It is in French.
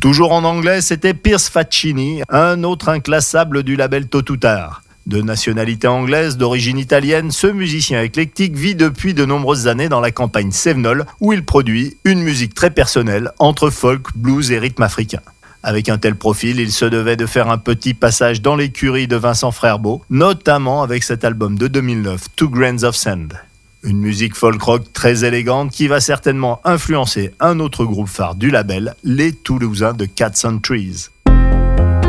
Toujours en anglais, c'était Piers Faccini, un autre inclassable du label Tôt ou Tard. De nationalité anglaise, d'origine italienne, ce musicien éclectique vit depuis de nombreuses années dans la campagne Cévenol, où il produit une musique très personnelle entre folk, blues et rythme africain. Avec un tel profil, il se devait de faire un petit passage dans l'écurie de Vincent Frerbeau, notamment avec cet album de 2009, Two Grains of Sand. Une musique folk-rock très élégante qui va certainement influencer un autre groupe phare du label, les Toulousains de Cats and Trees.